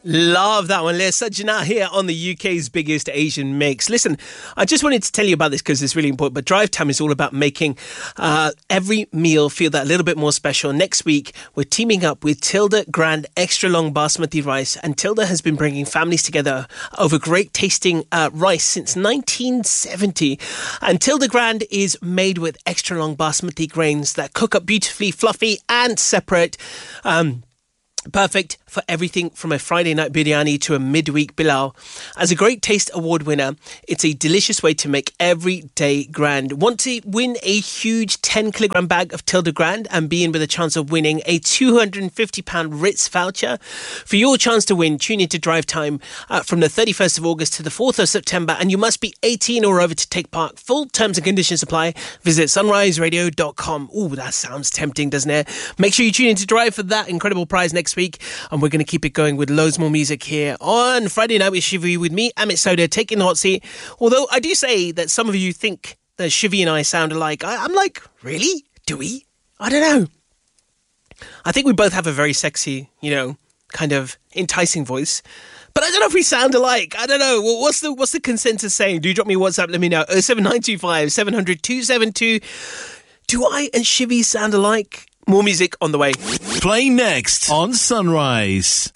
Love that one. Leah Sajjana here on the UK's biggest Asian mix. Listen, I just wanted to tell you about this because it's really important, but Drive Time is all about making every meal feel that little bit more special. Next week, we're teaming up with Tilda Grand Extra Long Basmati Rice, and Tilda has been bringing families together over great tasting rice since 1970. And Tilda Grand is made with extra long basmati grains that cook up beautifully, fluffy and separate. Perfect for everything from a Friday night biryani to a midweek bilal. As a Great Taste Award winner, it's a delicious way to make every day grand. Want to win a huge 10-kilogram bag of Tilda Grand and be in with a chance of winning a £250 Ritz voucher? For your chance to win, tune into Drive Time from the 31st of August to the 4th of September, and you must be 18 or over to take part. Full terms and conditions apply. Visit sunriseradio.com. Ooh, that sounds tempting, doesn't it? Make sure you tune into Drive for that incredible prize next week, and we're going to keep it going with loads more music here on Friday Night with Shivi with me, Amit Soda, taking the hot seat. Although I do say that some of you think that Shivi and I sound alike. I'm like, really? Do we? I don't know. I think we both have a very sexy, kind of enticing voice. But I don't know if we sound alike. I don't know. Well, what's the consensus saying? Do drop me a WhatsApp. Let me know. 07925 700 272. Do I and Shivi sound alike? More music on the way. Play next on Sunrise.